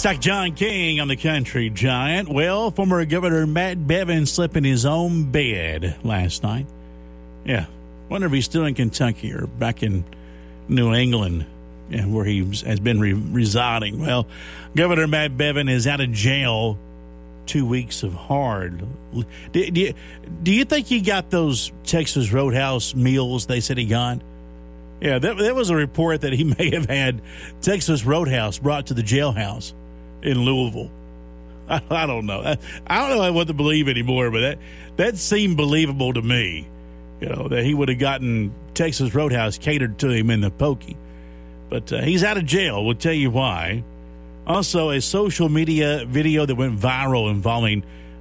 Stock John King on the Country Giant. Well, former Governor Matt Bevin slept in his own bed last night. Yeah. Wonder if he's still in Kentucky or back in New England, where he has been residing. Well, Governor Matt Bevin is out of jail 2 weeks of hard. Do you think he got those Texas Roadhouse meals they said he got? Yeah, that was a report that he may have had Texas Roadhouse brought to the jailhouse in Louisville. I don't know. I don't know what to believe anymore, but that seemed believable to me. That he would have gotten Texas Roadhouse catered to him in the pokey. But he's out of jail. We'll tell you why. Also, a social media video that went viral involving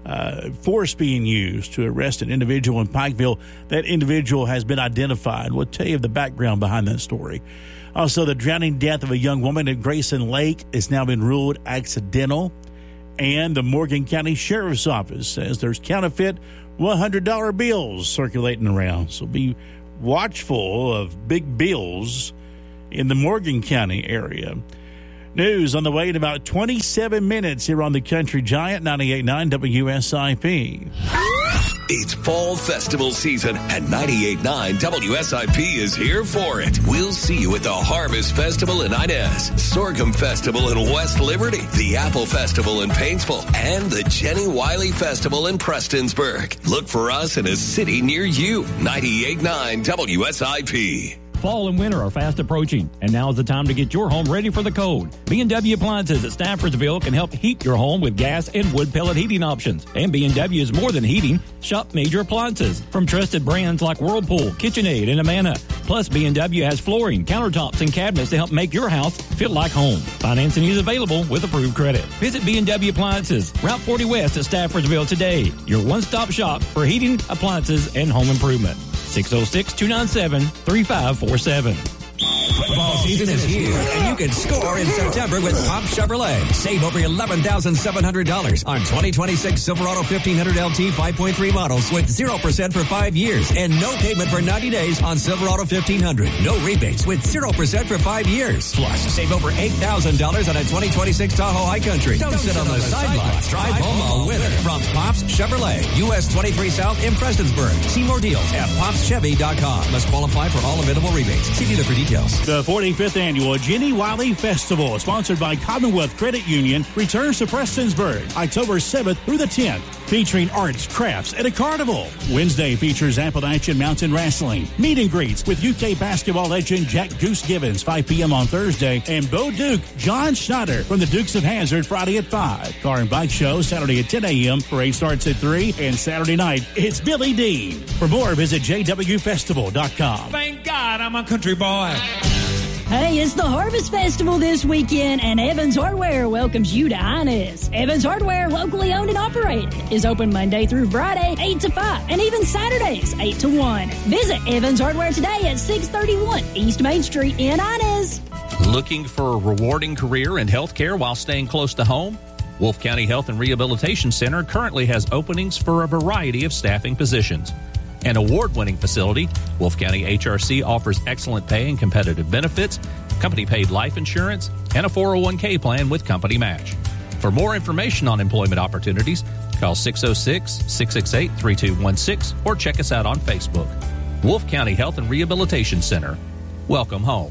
force being used to arrest an individual in Pikeville. That individual has been identified. We'll tell you the background behind that story. Also, the drowning death of a young woman at Grayson Lake has now been ruled accidental. And the Morgan County Sheriff's Office says there's counterfeit $100 bills circulating around. So be watchful of big bills in the Morgan County area. News on the way in about 27 minutes here on the Country Giant 98.9 WSIP. It's fall festival season, and 98.9 WSIP is here for it. We'll see you at the Harvest Festival in Inez, Sorghum Festival in West Liberty, the Apple Festival in Paintsville, and the Jenny Wiley Festival in Prestonsburg. Look for us in a city near you. 98.9 WSIP. Fall and winter are fast approaching, and now is the time to get your home ready for the cold. B&W Appliances at Staffordsville can help heat your home with gas and wood pellet heating options. And B&W is more than heating. Shop major appliances from trusted brands like Whirlpool, KitchenAid, and Amana. Plus, B&W has flooring, countertops, and cabinets to help make your house feel like home. Financing is available with approved credit. Visit B&W Appliances, Route 40 West at Staffordsville today. Your one-stop shop for heating, appliances, and home improvement. 606-297-3547. Football season is here, and you can score in September with Pop Chevrolet. Save over $11,700 on 2026 Silverado 1500 LT 5.3 models with 0% for 5 years and no payment for 90 days on Silverado 1500. No rebates with 0% for 5 years. Plus, save over $8,000 on a 2026 Tahoe High Country. Don't sit on the sidelines. Drive home a winner from Pops Chevrolet. US 23 South in Prestonsburg. See more deals at popschevy.com. Must qualify for all available rebates. See dealer for details. The 45th Annual Jenny Wiley Festival, sponsored by Commonwealth Credit Union, returns to Prestonsburg October 7th through the 10th, featuring arts, crafts, and a carnival. Wednesday features Appalachian Mountain Wrestling, meet and greets with UK basketball legend Jack Goose Gibbons, 5 p.m. on Thursday, and Bo Duke, John Schneider from the Dukes of Hazzard, Friday at 5. Car and bike show Saturday at 10 a.m. Parade starts at 3, and Saturday night, it's Billy Dean. For more, visit jwfestival.com. Thank God I'm a country boy. Hey, it's the Harvest Festival this weekend, and Evans Hardware welcomes you to Inez. Evans Hardware, locally owned and operated, is open Monday through Friday, 8 to 5, and even Saturdays, 8 to 1. Visit Evans Hardware today at 631 East Main Street in Inez. Looking for a rewarding career in healthcare while staying close to home? Wolfe County Health and Rehabilitation Center currently has openings for a variety of staffing positions. An award-winning facility, Wolfe County HRC offers excellent pay and competitive benefits, company-paid life insurance, and a 401k plan with company match. For more information on employment opportunities, call 606-668-3216 or check us out on Facebook. Wolfe County Health and Rehabilitation Center. Welcome home.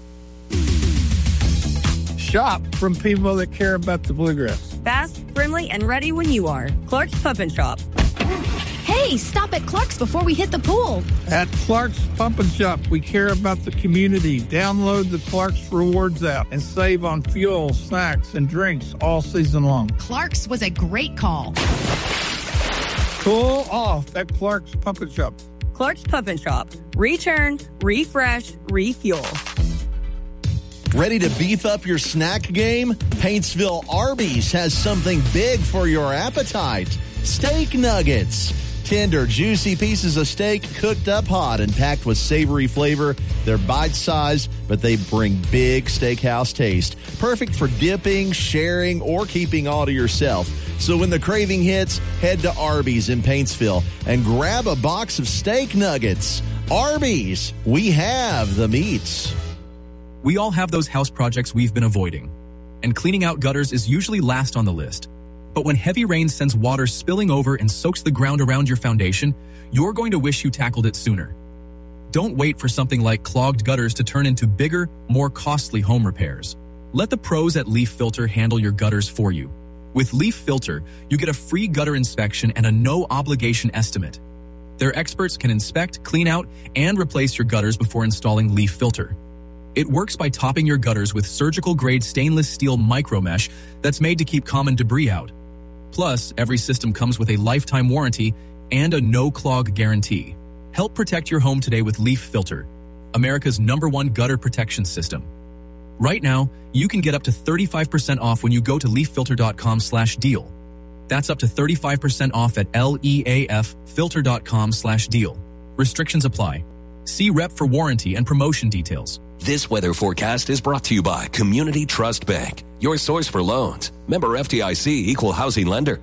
Shop from people that care about the bluegrass. Fast, friendly, and ready when you are. Clark's Pump and Shop. Hey, stop at Clark's before we hit the pool. At Clark's Pump and Shop, we care about the community. Download the Clark's Rewards app and save on fuel, snacks, and drinks all season long. Clark's was a great call. Cool off at Clark's Pump and Shop. Clark's Pump and Shop. Return, refresh, refuel. Ready to beef up your snack game? Paintsville Arby's has something big for your appetite. Steak nuggets. Tender, juicy pieces of steak cooked up hot and packed with savory flavor. They're bite-sized, but they bring big steakhouse taste. Perfect for dipping, sharing, or keeping all to yourself. So when the craving hits, head to Arby's in Paintsville and grab a box of steak nuggets. Arby's, we have the meats. We all have those house projects we've been avoiding. and cleaning out gutters is usually last on the list. But when heavy rain sends water spilling over and soaks the ground around your foundation, you're going to wish you tackled it sooner. Don't wait for something like clogged gutters to turn into bigger, more costly home repairs. Let the pros at Leaf Filter handle your gutters for you. With Leaf Filter, you get a free gutter inspection and a no-obligation estimate. Their experts can inspect, clean out, and replace your gutters before installing Leaf Filter. It works by topping your gutters with surgical-grade stainless steel micromesh that's made to keep common debris out. Plus, every system comes with a lifetime warranty and a no-clog guarantee. Help protect your home today with Leaf Filter, America's #1 gutter protection system. Right now, you can get up to 35% off when you go to leaffilter.com/deal. That's up to 35% off at leaffilter.com/deal. Restrictions apply. See Rep for warranty and promotion details. This weather forecast is brought to you by Community Trust Bank, your source for loans. Member FDIC, equal housing lender.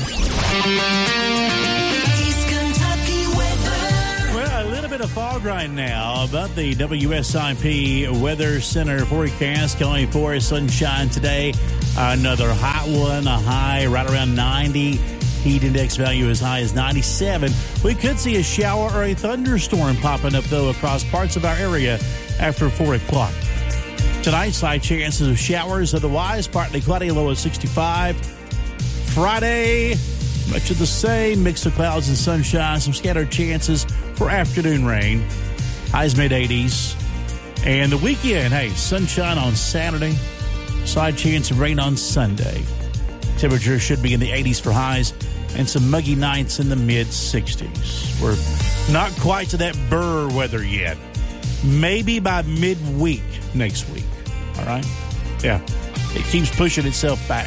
A fog right now, but the WSIP Weather Center forecast calling for sunshine today. Another hot one, a high right around 90. Heat index value as high as 97. We could see a shower or a thunderstorm popping up, though, across parts of our area after 4 o'clock. Tonight, slight chances of showers, otherwise partly cloudy, low of 65. Friday, much of the same, mix of clouds and sunshine, some scattered chances for afternoon rain, highs mid-80s. And the weekend, hey, sunshine on Saturday, slight chance of rain on Sunday. Temperature should be in the 80s for highs and some muggy nights in the mid-60s. We're not quite to that Burr weather yet. Maybe by midweek next week, all right? Yeah, it keeps pushing itself back.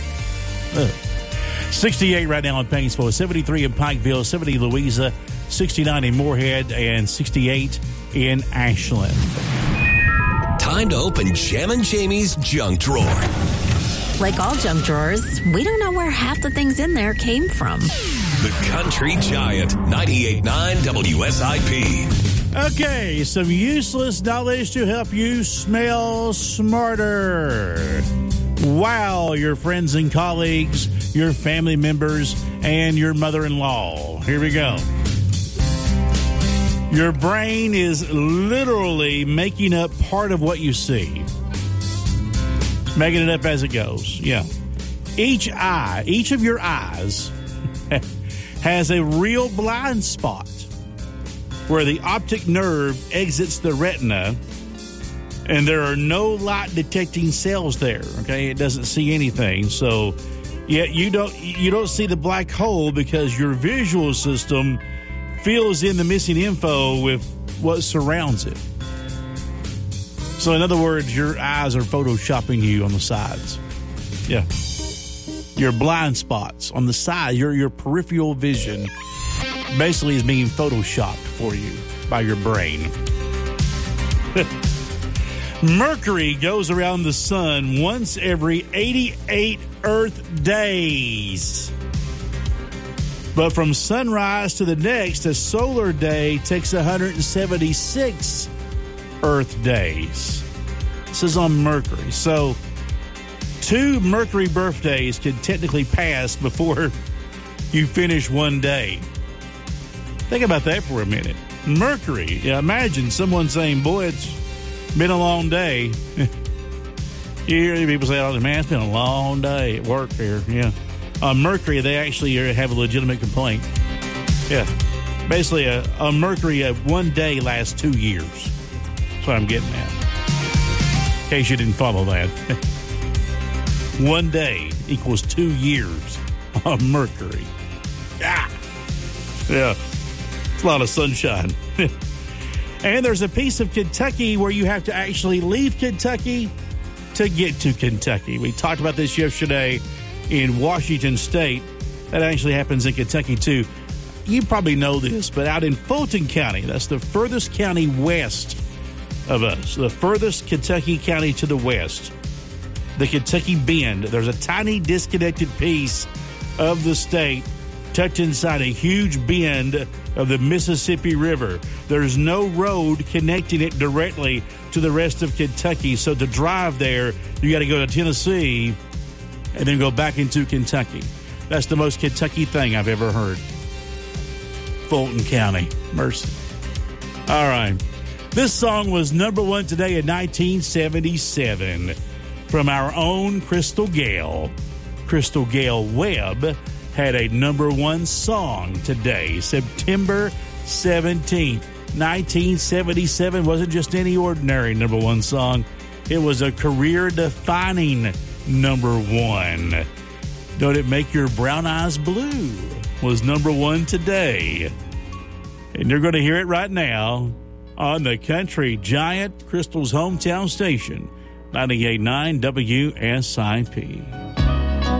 68 right now in Painesville, 73 in Pikeville, 70 Louisa, 69 in Moorhead, and 68 in Ashland. Time to open Jammin' Jamie's junk drawer. Like all junk drawers, we don't know where half the things in there came from. The Country Giant, 98.9 WSIP. Okay, some useless knowledge to help you smell smarter. Wow, your friends and colleagues, your family members, and your mother-in-law. Here we go. Your brain is literally making up part of what you see. Making it up as it goes. Yeah. Each of your eyes has a real blind spot where the optic nerve exits the retina, and there are no light detecting cells there. Okay, it doesn't see anything. So, yet you don't see the black hole because your visual system fills in the missing info with what surrounds it. So, in other words, your eyes are photoshopping you on the sides. Yeah. Your blind spots on the side, your peripheral vision basically is being photoshopped for you by your brain. Mercury goes around the sun once every 88 Earth days. But from sunrise to the next, a solar day takes 176 Earth days. This is on Mercury. So 2 Mercury birthdays can technically pass before you finish one day. Think about that for a minute. Mercury. Yeah, imagine someone saying, boy, it's been a long day. You hear people say, oh, man, it's been a long day at work here. Yeah. On Mercury, they actually have a legitimate complaint. Yeah. Basically, on Mercury, one day lasts 2 years. That's what I'm getting at. In case you didn't follow that. One day equals 2 years on Mercury. Ah. Yeah. It's a lot of sunshine. And there's a piece of Kentucky where you have to actually leave Kentucky to get to Kentucky. We talked about this yesterday in Washington State. That actually happens in Kentucky, too. You probably know this, but out in Fulton County, that's the furthest county west of us, the furthest Kentucky county to the west, the Kentucky Bend. There's a tiny disconnected piece of the state tucked inside a huge bend of the Mississippi River. There's no road connecting it directly to the rest of Kentucky. So to drive there, you got to go to Tennessee and then go back into Kentucky. That's the most Kentucky thing I've ever heard. Fulton County. Mercy. All right. This song was number one today in 1977 from our own Crystal Gayle. Crystal Gayle Webb had a number one song today, September 17th. 1977 wasn't just any ordinary number one song. It was a career-defining number one. Don't It Make Your Brown Eyes Blue was number one today. And you're going to hear it right now on the Country Giant, Crystal's hometown station, 98.9 WSIP.